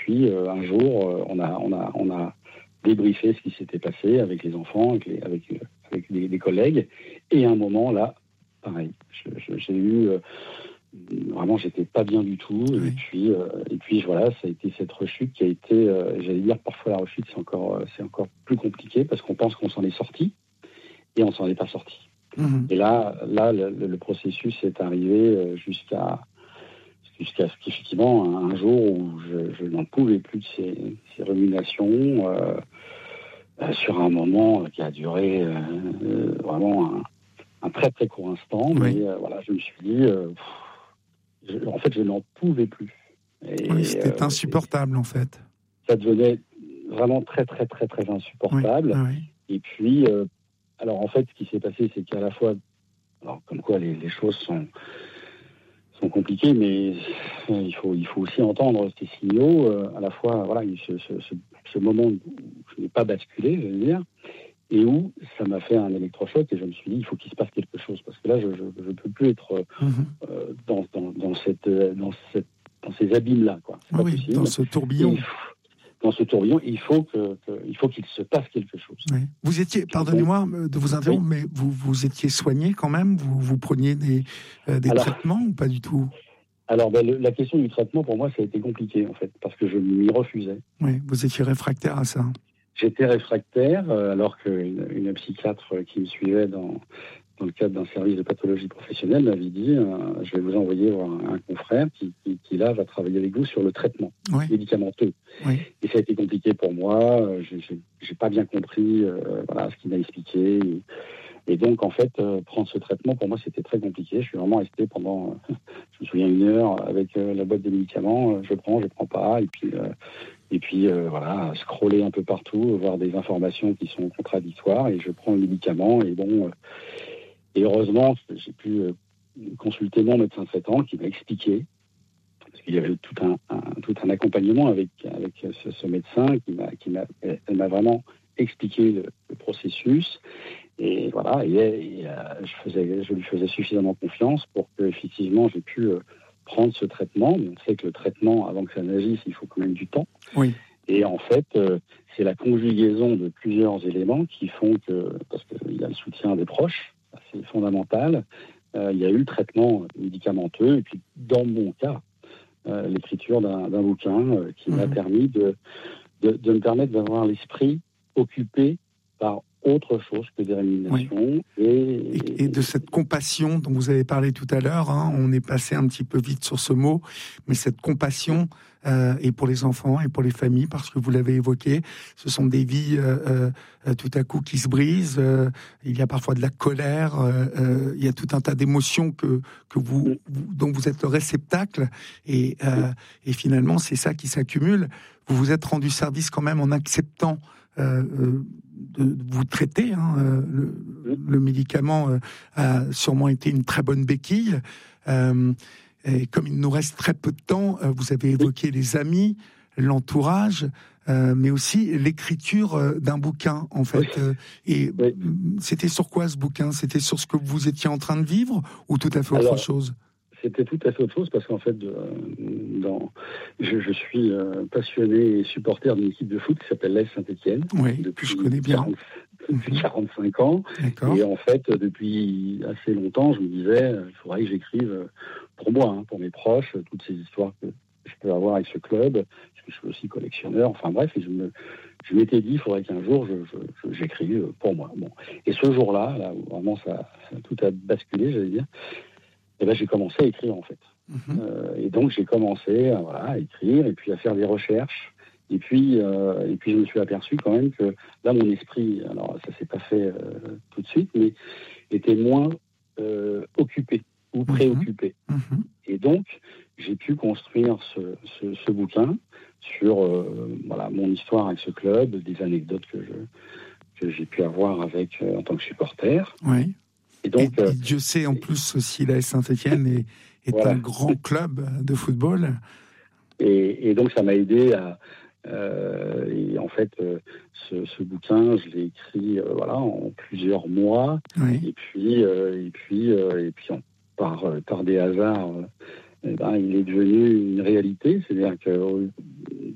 puis un jour, on a débriefé ce qui s'était passé avec les enfants, avec des collègues. Et à un moment, là, pareil, j'ai eu... vraiment, j'étais pas bien du tout. Oui. Et puis, voilà, ça a été cette rechute qui a été... j'allais dire, parfois la rechute, c'est encore plus compliqué parce qu'on pense qu'on s'en est sorti et on s'en est pas sorti. Et là, le processus est arrivé jusqu'à ce qu'effectivement, un jour où je n'en pouvais plus de ces ruminations, sur un moment qui a duré vraiment un très très court instant, mais voilà, je me suis dit, en fait, je n'en pouvais plus. Et, c'était insupportable, en fait. Ça devenait vraiment très très très très insupportable. Et puis, alors en fait, ce qui s'est passé, c'est qu'à la fois, alors comme quoi les choses sont compliquées, mais il faut aussi entendre ces signaux. À la fois, voilà, ce moment où je n'ai pas basculé, je veux dire, et où ça m'a fait un électrochoc et je me suis dit il faut qu'il se passe quelque chose parce que là je peux plus être dans ces abîmes là, quoi. C'est pas possible. Dans ce tourbillon. Dans ce tourbillon, il faut qu'il se passe quelque chose. Oui. Vous étiez, pardonnez-moi de vous interrompre, mais vous étiez soigné quand même. Vous preniez des traitements ou pas du tout? Alors, la question du traitement, pour moi, ça a été compliqué, en fait, parce que je m'y refusais. Oui, vous étiez réfractaire à ça. J'étais réfractaire, alors qu'une psychiatre qui me suivait dans le cadre d'un service de pathologie professionnelle m'avait dit je vais vous envoyer voir un confrère qui là, va travailler avec vous sur le traitement médicamenteux. Oui. Et ça a été compliqué pour moi. J'ai pas bien compris ce qu'il m'a expliqué. Et donc, en fait, prendre ce traitement, pour moi, c'était très compliqué. Je suis vraiment resté pendant, je me souviens, 1 heure avec la boîte de médicaments. Je prends pas. Et puis, voilà, scroller un peu partout, voir des informations qui sont contradictoires. Et je prends le médicament. Et bon, et heureusement, j'ai pu consulter mon médecin traitant qui m'a expliqué, parce qu'il y avait tout un accompagnement avec ce médecin elle m'a vraiment expliqué le processus. Et voilà, je lui faisais suffisamment confiance pour qu'effectivement j'ai pu prendre ce traitement. On sait que le traitement, avant que ça n'agisse, il faut quand même du temps. Oui. Et en fait, c'est la conjugaison de plusieurs éléments qui font que, parce qu'il y a le soutien des proches, c'est fondamental, il y a eu le traitement médicamenteux, et puis dans mon cas, l'écriture d'un bouquin qui m'a permis de me permettre d'avoir l'esprit occupé par autre chose que des ruminations. Et de cette compassion dont vous avez parlé tout à l'heure, on est passé un petit peu vite sur ce mot, mais cette compassion, et pour les enfants et pour les familles, parce que vous l'avez évoqué, ce sont des vies tout à coup qui se brisent, il y a parfois de la colère, il y a tout un tas d'émotions dont vous êtes le réceptacle, et finalement c'est ça qui s'accumule. Vous vous êtes rendu service quand même en acceptant de vous traiter. Le médicament a sûrement été une très bonne béquille. Et comme il nous reste très peu de temps, vous avez évoqué les amis, l'entourage, mais aussi l'écriture d'un bouquin, en fait. C'était sur quoi ce bouquin? C'était sur ce que vous étiez en train de vivre ou tout à fait autre chose? C'était tout à fait autre chose parce qu'en fait, je suis passionné et supporter d'une équipe de foot qui s'appelle l'AS Saint-Étienne. Oui, depuis je connais bien. Depuis 45 ans. D'accord. Et en fait, depuis assez longtemps, je me disais, il faudrait que j'écrive pour moi, pour mes proches, toutes ces histoires que je peux avoir avec ce club, parce que je suis aussi collectionneur. Enfin bref, et je m'étais dit, il faudrait qu'un jour, j'écrive pour moi. Bon. Et ce jour-là, là où vraiment ça tout a basculé, j'allais dire, et ben, j'ai commencé à écrire, en fait. Et donc, j'ai commencé à écrire et puis à faire des recherches. Et puis, je me suis aperçu quand même que là, mon esprit, alors ça s'est pas fait tout de suite, mais était moins occupé ou préoccupé. Et donc, j'ai pu construire ce bouquin sur mon histoire avec ce club, des anecdotes que j'ai pu avoir avec en tant que supporter. Oui. Et donc, et Dieu sait en plus aussi l'AS Saint-Étienne est un grand club de football. Et donc ça m'a aidé à et en fait ce bouquin je l'ai écrit en plusieurs mois. Et puis par des hasards il est devenu une réalité, c'est-à-dire que